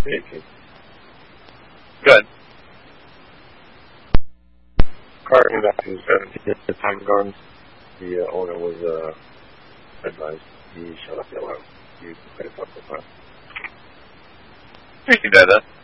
speaking. Good. Car in 1970 at the time gone. The owner was advised he shut up the alarm. He put it up the front. You can do that.